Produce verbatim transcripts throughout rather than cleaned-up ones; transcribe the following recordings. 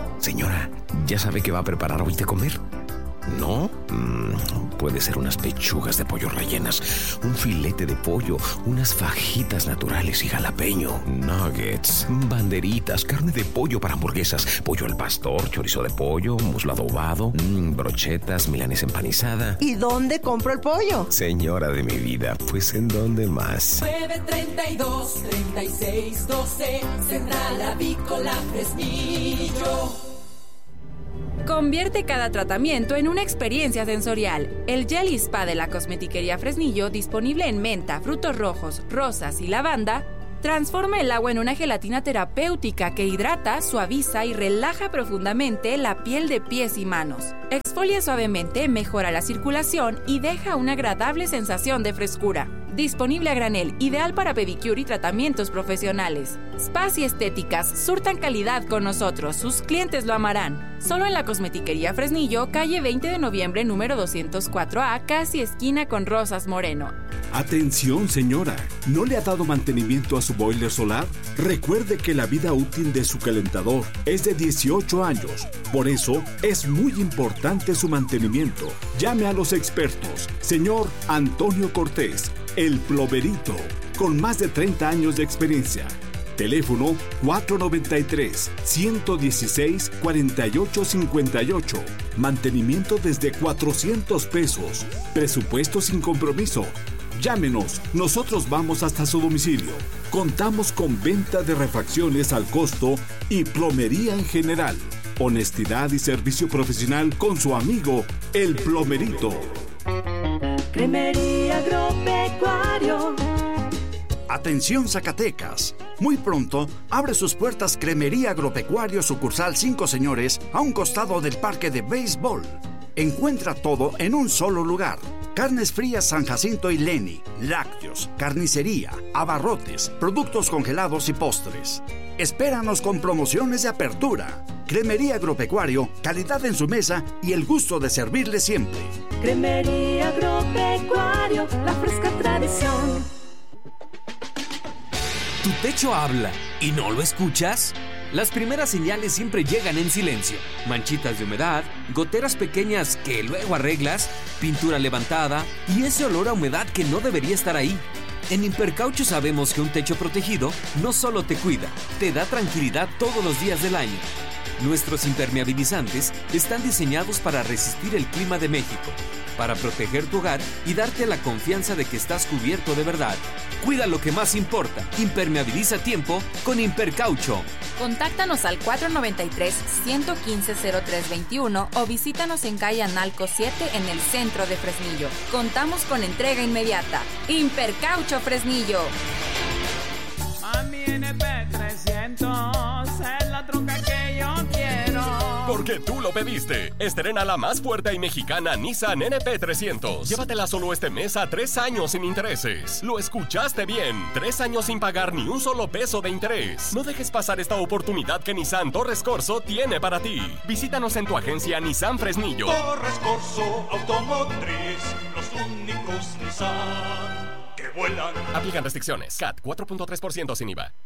Señora, ¿ya sabe qué va a preparar hoy de comer? ¿No? Mm, puede ser unas pechugas de pollo rellenas, un filete de pollo, unas fajitas naturales y jalapeño, nuggets, banderitas, carne de pollo para hamburguesas, pollo al pastor, chorizo de pollo, muslo adobado, mm, brochetas, milanesa empanizada. ¿Y dónde compro el pollo? Señora de mi vida, pues ¿en dónde más? nueve treinta y dos, treinta y seis, doce, Central Avícola Fresnillo. Convierte cada tratamiento en una experiencia sensorial. El Jelly Spa de la Cosmetiquería Fresnillo, disponible en menta, frutos rojos, rosas y lavanda, transforma el agua en una gelatina terapéutica que hidrata, suaviza y relaja profundamente la piel de pies y manos. Exfolia suavemente, mejora la circulación y deja una agradable sensación de frescura. Disponible a granel, ideal para pedicure y tratamientos profesionales. Spas y estéticas surtan calidad con nosotros, sus clientes lo amarán. Solo en la Cosmetiquería Fresnillo, calle veinte de noviembre, número doscientos cuatro A, casi esquina con Rosas Moreno. Atención, señora, ¿no le ha dado mantenimiento a su boiler solar? Recuerde que la vida útil de su calentador es de dieciocho años. Por eso, es muy importante su mantenimiento. Llame a los expertos. Señor Antonio Cortés, el plomerito, con más de treinta años de experiencia. Teléfono cuatro noventa y tres, ciento dieciséis, cuarenta y ocho cincuenta y ocho. Mantenimiento desde cuatrocientos pesos. Presupuesto sin compromiso. Llámenos, nosotros vamos hasta su domicilio. Contamos con venta de refacciones al costo y plomería en general. Honestidad y servicio profesional con su amigo, el plomerito. Cremería Agropecuario. Atención Zacatecas, muy pronto abre sus puertas Cremería Agropecuario sucursal Cinco Señores a un costado del parque de béisbol. Encuentra todo en un solo lugar. Carnes frías San Jacinto y Leni, lácteos, carnicería, abarrotes, productos congelados y postres. Espéranos con promociones de apertura. Cremería Agropecuario, calidad en su mesa y el gusto de servirle siempre. Cremería Agropecuario, la fresca tradición. ¿Tu techo habla y no lo escuchas? Las primeras señales siempre llegan en silencio. Manchitas de humedad, goteras pequeñas que luego arreglas, pintura levantada y ese olor a humedad que no debería estar ahí. En Impercaucho sabemos que un techo protegido no solo te cuida, te da tranquilidad todos los días del año. Nuestros impermeabilizantes están diseñados para resistir el clima de México, para proteger tu hogar y darte la confianza de que estás cubierto de verdad. Cuida lo que más importa. Impermeabiliza a tiempo con Impercaucho. Contáctanos al cuatro noventa y tres, ciento quince, cero tres veintiuno o visítanos en calle Analco siete en el centro de Fresnillo. Contamos con entrega inmediata. Impercaucho Fresnillo. Mami, N P trescientos es la troca que yo quiero. Porque tú lo pediste. Estrena la más fuerte y mexicana Nissan N P trescientos. Llévatela solo este mes a tres años sin intereses. Lo escuchaste bien. Tres años sin pagar ni un solo peso de interés. No dejes pasar esta oportunidad que Nissan Torres Corso tiene para ti. Visítanos en tu agencia Nissan Fresnillo. Torres Corso Automotriz, los únicos Nissan que vuelan. Aplican restricciones. C A T cuatro punto tres por ciento sin I V A.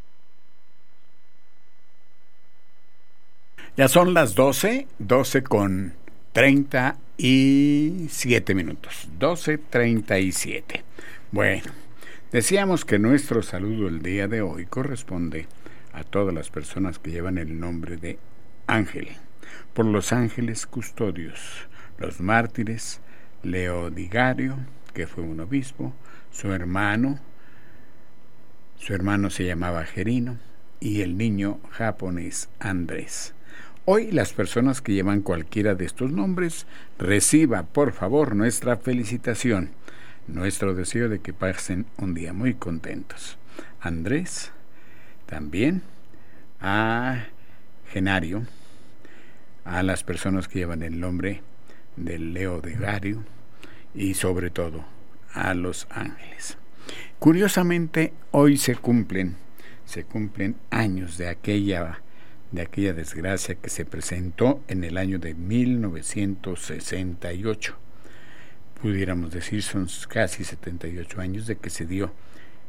Ya son las doce, doce con treinta y siete minutos. doce treinta y siete. Bueno, decíamos que nuestro saludo el día de hoy corresponde a todas las personas que llevan el nombre de Ángel. Por los ángeles custodios, los mártires, Leodigario, que fue un obispo, su hermano, su hermano se llamaba Gerino, y el niño japonés Andrés. Hoy las personas que llevan cualquiera de estos nombres, reciba por favor nuestra felicitación, nuestro deseo de que pasen un día muy contentos. Andrés, también a Genario, a las personas que llevan el nombre de Leodegario y sobre todo a los ángeles. Curiosamente, hoy se cumplen, se cumplen años de aquella de aquella desgracia que se presentó en el año de mil novecientos sesenta y ocho. Pudiéramos decir, son casi setenta y ocho años de que se dio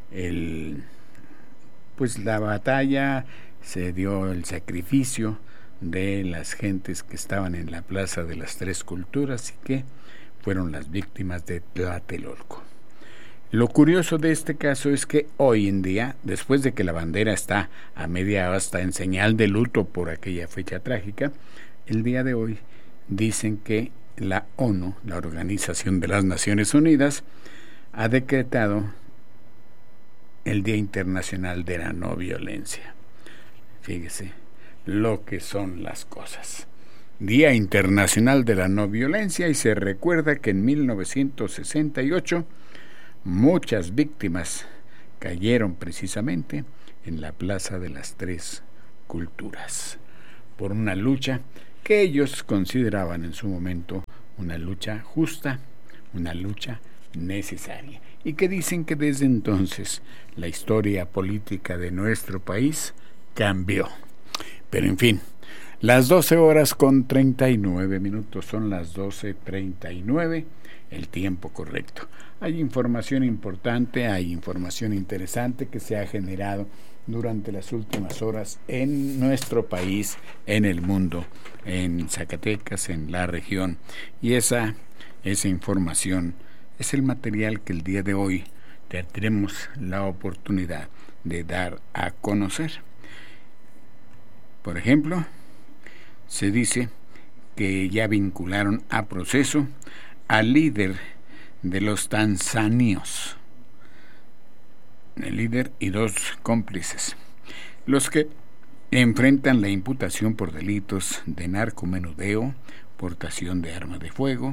el, pues la batalla, se dio el sacrificio de las gentes que estaban en la Plaza de las Tres Culturas y que fueron las víctimas de Tlatelolco. Lo curioso de este caso es que hoy en día, después de que la bandera está a media asta en señal de luto por aquella fecha trágica, el día de hoy dicen que la ONU, la Organización de las Naciones Unidas, ha decretado el Día Internacional de la No Violencia. Fíjese lo que son las cosas. Día Internacional de la No Violencia, y se recuerda que en mil novecientos sesenta y ocho muchas víctimas cayeron precisamente en la Plaza de las Tres Culturas por una lucha que ellos consideraban en su momento una lucha justa, una lucha necesaria, y que dicen que desde entonces la historia política de nuestro país cambió. Pero en fin, las doce horas con treinta y nueve minutos, son las doce treinta y nueve, el tiempo correcto. Hay información importante, hay información interesante que se ha generado durante las últimas horas en nuestro país, en el mundo, en Zacatecas, en la región, y esa, esa información es el material que el día de hoy tendremos la oportunidad de dar a conocer. Por ejemplo, se dice que ya vincularon a proceso al líder de los tanzanios, el líder y dos cómplices, los que enfrentan la imputación por delitos de narcomenudeo, portación de armas de fuego,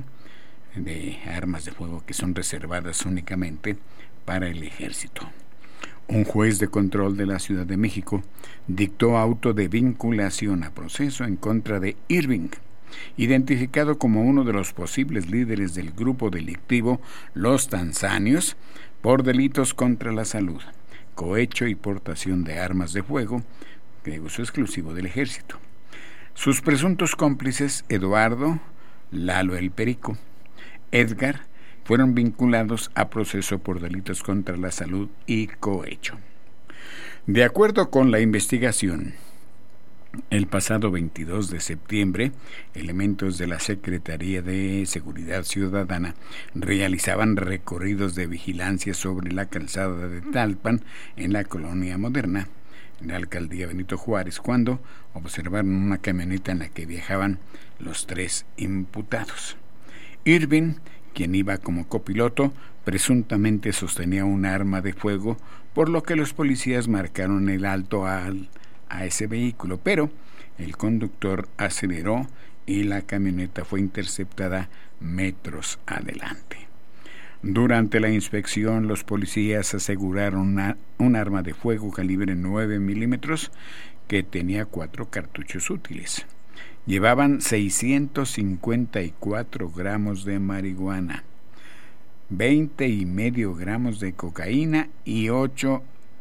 de armas de fuego que son reservadas únicamente para el ejército. Un juez de control de la Ciudad de México dictó auto de vinculación a proceso en contra de Irving, identificado como uno de los posibles líderes del grupo delictivo Los Tanzanios, por delitos contra la salud, cohecho y portación de armas de fuego de uso exclusivo del ejército. Sus presuntos cómplices, Eduardo, Lalo el Perico, Edgar, fueron vinculados a proceso por delitos contra la salud y cohecho. De acuerdo con la investigación, el pasado veintidós de septiembre, elementos de la Secretaría de Seguridad Ciudadana realizaban recorridos de vigilancia sobre la calzada de Tlalpan, en la Colonia Moderna, en la alcaldía Benito Juárez, cuando observaron una camioneta en la que viajaban los tres imputados. Irving, quien iba como copiloto, presuntamente sostenía un arma de fuego, por lo que los policías marcaron el alto al, a ese vehículo, pero el conductor aceleró y la camioneta fue interceptada metros adelante. Durante la inspección, los policías aseguraron una, un arma de fuego calibre nueve milímetros que tenía cuatro cartuchos útiles. Llevaban seiscientos cincuenta y cuatro gramos de marihuana, veinte y medio gramos de cocaína y ocho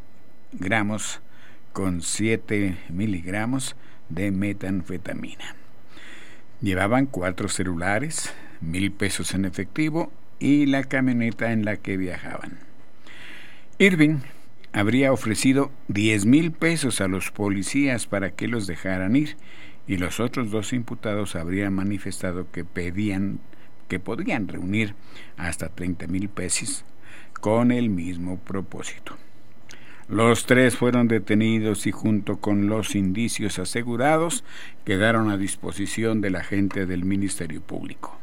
gramos con siete miligramos de metanfetamina. Llevaban cuatro celulares, mil pesos en efectivo y la camioneta en la que viajaban. Irving habría ofrecido diez mil pesos a los policías para que los dejaran ir, y los otros dos imputados habrían manifestado que pedían que podían reunir hasta treinta mil pesos con el mismo propósito. Los tres fueron detenidos y junto con los indicios asegurados quedaron a disposición del agente del Ministerio Público.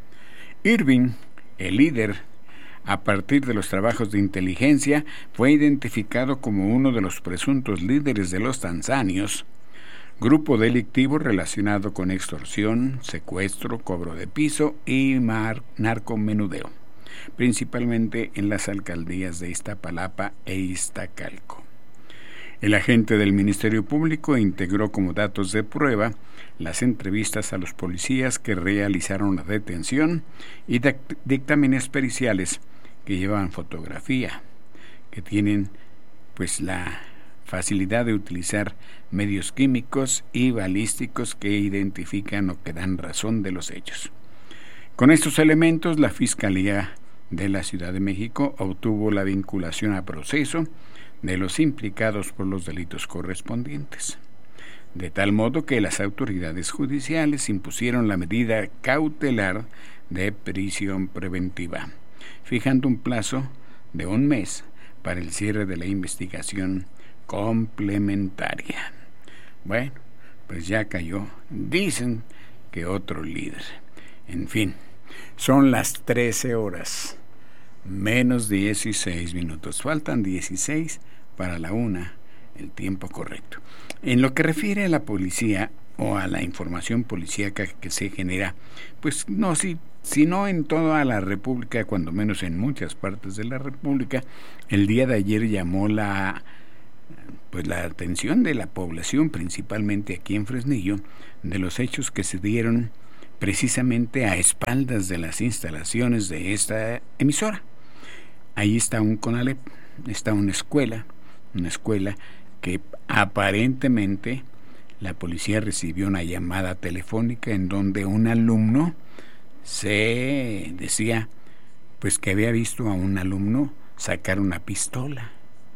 Irving, el líder, a partir de los trabajos de inteligencia, fue identificado como uno de los presuntos líderes de los tanzanios, grupo delictivo relacionado con extorsión, secuestro, cobro de piso y mar- narcomenudeo, principalmente en las alcaldías de Iztapalapa e Iztacalco. El agente del Ministerio Público integró como datos de prueba las entrevistas a los policías que realizaron la detención y dictámenes periciales que llevan fotografía, que tienen pues la facilidad de utilizar medios químicos y balísticos que identifican o que dan razón de los hechos. Con estos elementos, la Fiscalía de la Ciudad de México obtuvo la vinculación a proceso de los implicados por los delitos correspondientes. de tal modo que las autoridades judiciales impusieron la medida cautelar de prisión preventiva, fijando un plazo de un mes para el cierre de la investigación complementaria. Bueno, pues ya cayó, dicen que otro líder. En fin, son las trece horas, menos dieciséis minutos. Faltan dieciséis para la una, el tiempo correcto. En lo que refiere a la policía o a la información policíaca que se genera, pues no, si, sino en toda la República, cuando menos en muchas partes de la República, el día de ayer llamó la pues la atención de la población, principalmente aquí en Fresnillo, de los hechos que se dieron precisamente a espaldas de las instalaciones de esta emisora. Ahí está un CONALEP, está una escuela, una escuela que aparentemente la policía recibió una llamada telefónica en donde un alumno se decía pues que había visto a un alumno sacar una pistola.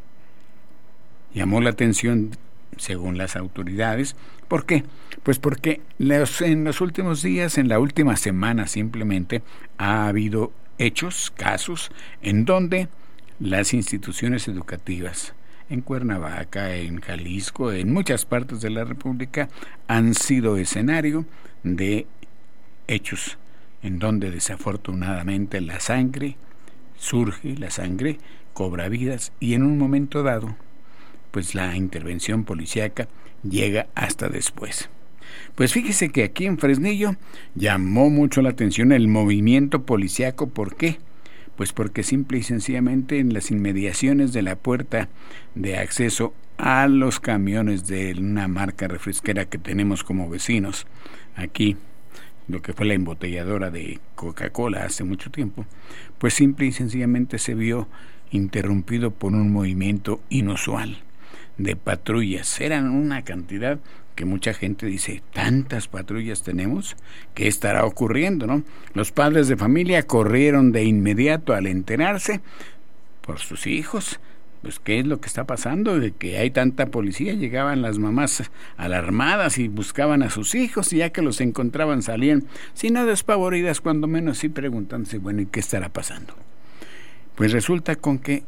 Llamó la atención, según las autoridades. ¿Por qué? Pues porque los, en los últimos días, en la última semana simplemente, ha habido hechos, casos, en donde las instituciones educativas en Cuernavaca, en Jalisco, en muchas partes de la República, han sido escenario de hechos en donde desafortunadamente la sangre surge, la sangre cobra vidas, y en un momento dado pues la intervención policíaca llega hasta después. Pues fíjese que aquí en Fresnillo llamó mucho la atención el movimiento policíaco. ¿Por qué? Pues porque simple y sencillamente en las inmediaciones de la puerta de acceso a los camiones de una marca refresquera que tenemos como vecinos aquí, lo que fue la embotelladora de Coca-Cola hace mucho tiempo, pues simple y sencillamente se vio interrumpido por un movimiento inusual de patrullas. Eran una cantidad que mucha gente dice, ¿tantas patrullas tenemos? ¿Qué estará ocurriendo, no? Los padres de familia corrieron de inmediato al enterarse por sus hijos, pues qué es lo que está pasando, de que hay tanta policía. Llegaban las mamás alarmadas y buscaban a sus hijos, y ya que los encontraban salían, si no despavoridas, cuando menos sí preguntándose, bueno, ¿y qué estará pasando? Pues resulta con que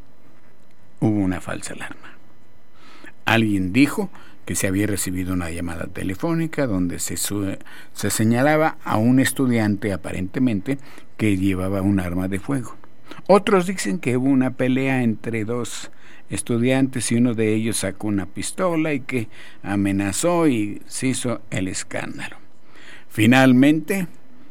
hubo una falsa alarma. Alguien dijo que se había recibido una llamada telefónica donde se, su- se señalaba a un estudiante aparentemente que llevaba un arma de fuego. Otros dicen que hubo una pelea entre dos estudiantes y uno de ellos sacó una pistola y que amenazó y se hizo el escándalo. Finalmente,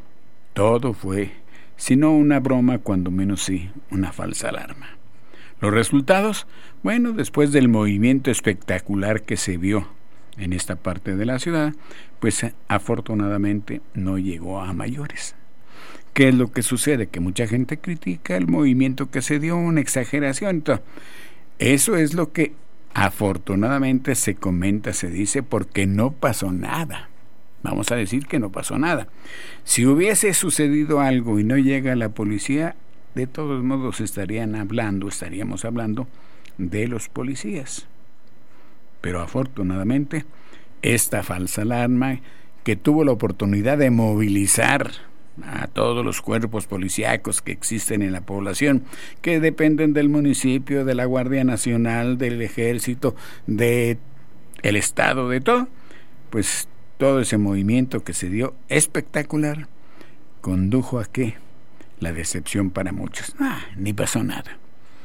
todo fue, si no una broma, cuando menos sí, una falsa alarma. Los resultados, bueno, después del movimiento espectacular que se vio en esta parte de la ciudad, pues afortunadamente no llegó a mayores. ¿Qué es lo que sucede? Que mucha gente critica el movimiento que se dio, una exageración. Entonces, eso es lo que afortunadamente se comenta, se dice, porque no pasó nada. Vamos a decir que no pasó nada. Si hubiese sucedido algo y no llega la policía, de todos modos estarían hablando, estaríamos hablando de los policías. Pero afortunadamente, esta falsa alarma que tuvo la oportunidad de movilizar a todos los cuerpos policíacos que existen en la población, que dependen del municipio, de la Guardia Nacional, del Ejército, de el Estado, de todo, pues todo ese movimiento que se dio espectacular condujo a que la decepción para muchos. Ah, ni pasó nada.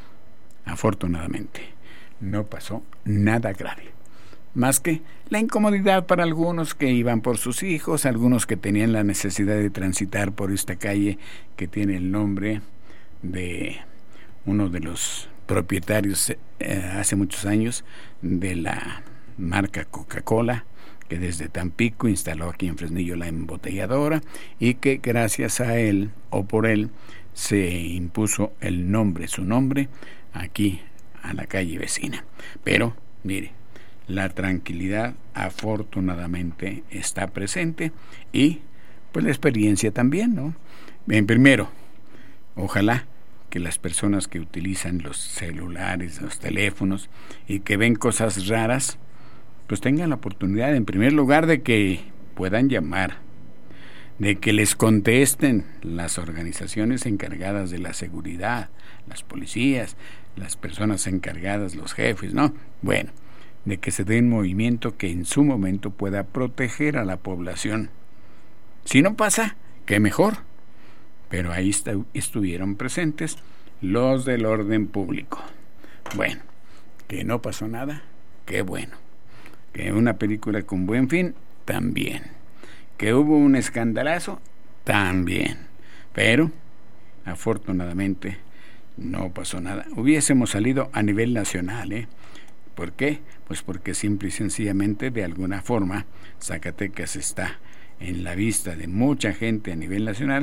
Afortunadamente, no pasó nada grave. Más que la incomodidad para algunos que iban por sus hijos, algunos que tenían la necesidad de transitar por esta calle que tiene el nombre de uno de los propietarios eh, hace muchos años de la marca Coca-Cola, que desde Tampico instaló aquí en Fresnillo la embotelladora y que gracias a él o por él se impuso el nombre, su nombre, aquí a la calle vecina. Pero, mire, la tranquilidad afortunadamente está presente y pues la experiencia también, ¿no? Bien, primero, ojalá que las personas que utilizan los celulares, los teléfonos y que ven cosas raras, pues tengan la oportunidad, en primer lugar, de que puedan llamar, de que les contesten las organizaciones encargadas de la seguridad, las policías, las personas encargadas, los jefes, ¿no? Bueno, de que se dé un movimiento que en su momento pueda proteger a la población. Si no pasa, qué mejor. Pero ahí está, estuvieron presentes los del orden público. Bueno, que no pasó nada, qué bueno. Que una película con buen fin, también. Que hubo un escandalazo, también. Pero, afortunadamente, no pasó nada. Hubiésemos salido a nivel nacional, ¿eh? ¿Por qué? Pues porque simple y sencillamente, de alguna forma, Zacatecas está en la vista de mucha gente a nivel nacional